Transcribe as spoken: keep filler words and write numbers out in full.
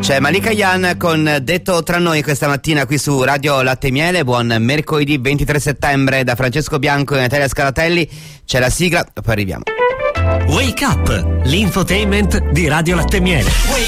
C'è Malika Yan con Detto tra noi questa mattina qui su Radio Latte e Miele. Buon mercoledì ventitré settembre da Francesco Bianco e Natalia Scalatelli. C'è la sigla, poi arriviamo. Wake Up, l'infotainment di Radio Latte e Miele.